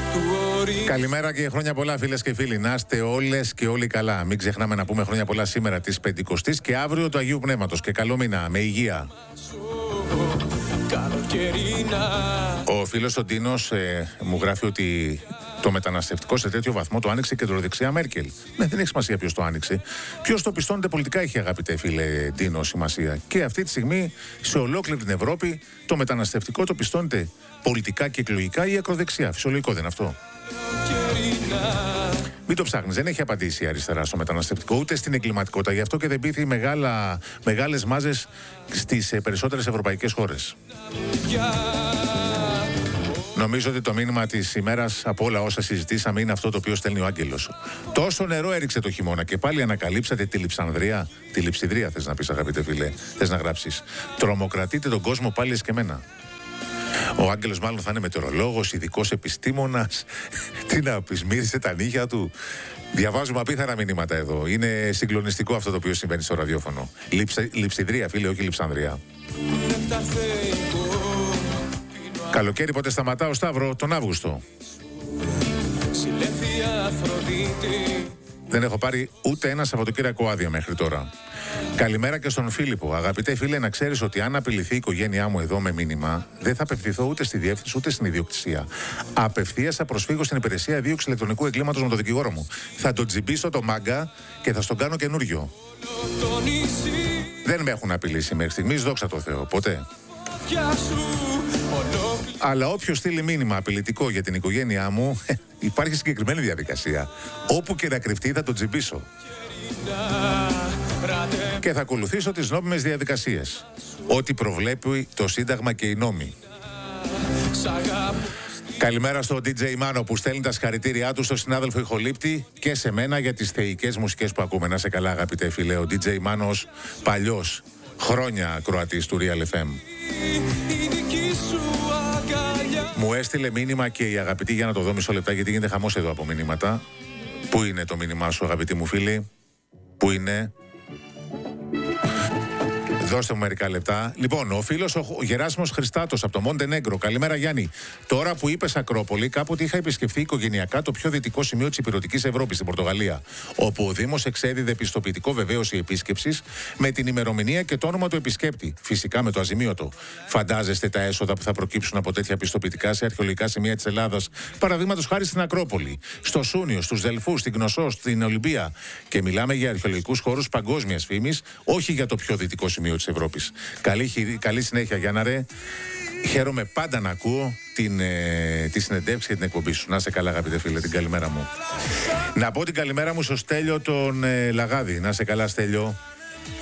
Καλημέρα και χρόνια πολλά, φίλες και φίλοι. Να είστε όλες και όλοι καλά. Μην ξεχνάμε να πούμε χρόνια πολλά σήμερα της Πεντηκοστής και αύριο του Αγίου Πνεύματος. Και καλό μήνα, με υγεία. Ο φίλος ο Ντίνος μου γράφει ότι το μεταναστευτικό σε τέτοιο βαθμό το άνοιξε η κεντροδεξιά Μέρκελ. Ναι, δεν έχει σημασία ποιος το άνοιξε. Ποιος το πιστώνεται πολιτικά έχει, αγαπητέ φίλε Ντίνο, σημασία. Και αυτή τη στιγμή σε ολόκληρη την Ευρώπη το μεταναστευτικό το πιστώνεται πολιτικά και εκλογικά η ακροδεξιά. Φυσιολογικό δεν είναι αυτό? Μην το ψάχνεις, δεν έχει απαντήσει η αριστερά στο μεταναστευτικό ούτε στην εγκληματικότητα. Γι' αυτό και δεν πείθει μεγάλες μάζες στις περισσότερες ευρωπαϊκές χώρες. Νομίζω ότι το μήνυμα της ημέρας από όλα όσα συζητήσαμε είναι αυτό το οποίο στέλνει ο Άγγελος. Τόσο νερό έριξε το χειμώνα και πάλι ανακαλύψατε τη Λειψανδρία. Τη Λειψιδρία θες να πεις, αγαπητέ φίλε, θες να γράψεις. Τρομοκρατείτε τον κόσμο πάλι εσκεμμένα. Ο Άγγελος μάλλον θα είναι μετεωρολόγος, ειδικός επιστήμονας. Τι να πεις, μύρισε τα νύχια του. Διαβάζουμε απίθανα μηνύματα εδώ. Είναι συγκλονιστικό αυτό το οποίο συμβαίνει στο ραδιόφωνο. Λειψιδρία, φίλε, όχι Λειψανδρία. Καλοκαίρι πότε σταματάω, Σταύρο? Τον Αύγουστο. Δεν έχω πάρει ούτε ένα Σαββατοκύριακο άδεια μέχρι τώρα. Καλημέρα και στον Φίλιππο. Αγαπητέ φίλε, να ξέρεις ότι αν απειληθεί η οικογένειά μου εδώ με μήνυμα, δεν θα απευθυνθώ ούτε στη διεύθυνση ούτε στην ιδιοκτησία. Απευθείας θα προσφύγω στην υπηρεσία δίωξη ηλεκτρονικού εγκλήματος με τον δικηγόρο μου. Θα τον τζιμπήσω το μάγκα και θα στον κάνω καινούριο. Δεν με έχουν απειλήσει μέχρι στιγμής, δόξα τω Θεώ, ποτέ. Αλλά όποιος στείλει μήνυμα απειλητικό για την οικογένειά μου, υπάρχει συγκεκριμένη διαδικασία. Όπου και να κρυφτεί θα τον τζιμπήσω. Και θα ακολουθήσω τις νόμιμες διαδικασίες. Ό,τι προβλέπει το Σύνταγμα και οι νόμοι. Καλημέρα στο DJ Μάνο που στέλνει τα συγχαρητήριά του στο συνάδελφο ηχολήπτη και σε μένα για τις θεϊκές μουσικές που ακούμε. Να σε καλά, αγαπητέ φίλε. Ο DJ Μάνος, παλιός, χρόνια ακροατής του Real FM. Μου έστειλε μήνυμα και η αγαπητή, για να το δω μισό λεπτά γιατί γίνεται χαμός εδώ από μηνύματα. Πού είναι το μήνυμά σου, αγαπητή μου φίλη? Πού είναι? Δώστε μου μερικά λεπτά. Λοιπόν, ο φίλος ο Γεράσιμος Χριστάτος από το Μοντενέγκρο. Καλημέρα, Γιάννη. Τώρα που είπες Ακρόπολη, κάποτε είχα επισκεφθεί οικογενειακά το πιο δυτικό σημείο της υπηρετικής Ευρώπης, στην Πορτογαλία. Όπου ο Δήμος εξέδιδε πιστοποιητικό βεβαίωση επίσκεψης με την ημερομηνία και το όνομα του επισκέπτη. Φυσικά με το αζημίωτο. Φαντάζεστε τα έσοδα που θα προκύψουν από τέτοια πιστοποιητικά σε αρχαιολογικά σημεία της Ελλάδας. Παραδείγματος χάρη στην Ακρόπολη, στο Σούνιο, στους Δελφούς, στην Κνωσό, στην Ολυμπία. Και μιλάμε για αρχαιολογικούς χώρους παγκόσμιας φήμης, όχι για το πιο δυτικό σημείο της Ευρώπης. Καλή συνέχεια, Γιάννα ρε. Χαίρομαι πάντα να ακούω τη συνεντεύξη και την εκπομπή σου. Να είσαι καλά, αγαπητέ φίλε, την καλημέρα μου. Να πω την καλημέρα μου στο Στέλιο τον Λαγάδη. Να είσαι καλά, Στέλιο.